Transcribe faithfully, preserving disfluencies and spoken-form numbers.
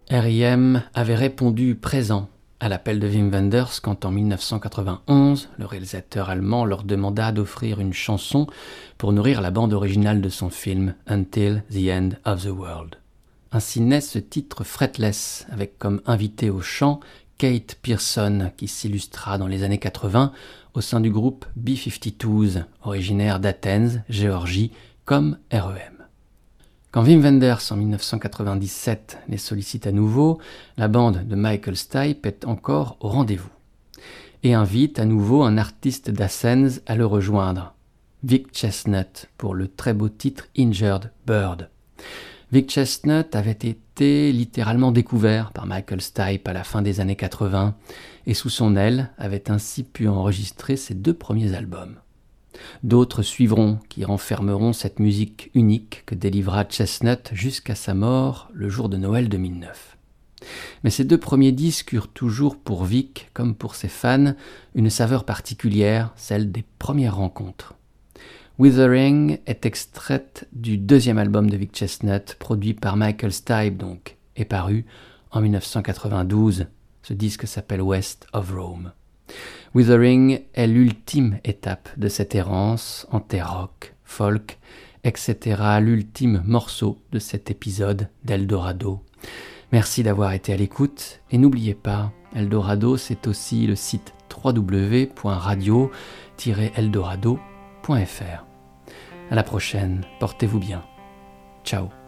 R E M avait répondu présent à l'appel de Wim Wenders quand en dix-neuf cent quatre-vingt-onze, le réalisateur allemand leur demanda d'offrir une chanson pour nourrir la bande originale de son film Until the End of the World. Ainsi naît ce titre fretless, avec comme invité au chant Kate Pierson, qui s'illustra dans les années quatre-vingts au sein du groupe B cinquante-deux, originaire d'Athènes, Géorgie, comme R E M. Quand Wim Wenders, en dix-neuf cent quatre-vingt-dix-sept, les sollicite à nouveau, la bande de Michael Stipe est encore au rendez-vous et invite à nouveau un artiste d'Athènes à le rejoindre, Vic Chestnut, pour le très beau titre Injured Bird. Vic Chestnut avait été littéralement découvert par Michael Stipe à la fin des années quatre-vingts et sous son aile avait ainsi pu enregistrer ses deux premiers albums. D'autres suivront qui renfermeront cette musique unique que délivra Chestnut jusqu'à sa mort le jour de Noël deux mille neuf. Mais ces deux premiers disques eurent toujours pour Vic, comme pour ses fans, une saveur particulière, celle des premières rencontres. Withering est extraite du deuxième album de Vic Chestnut, produit par Michael Stipe donc, et paru en dix-neuf cent quatre-vingt-douze. Ce disque s'appelle West of Rome. Withering est l'ultime étape de cette errance en terre rock, folk, et cetera, l'ultime morceau de cet épisode d'Eldorado. Merci d'avoir été à l'écoute et n'oubliez pas, Eldorado c'est aussi le site w w w point radio tiret eldorado point f r. À la prochaine, portez-vous bien. Ciao.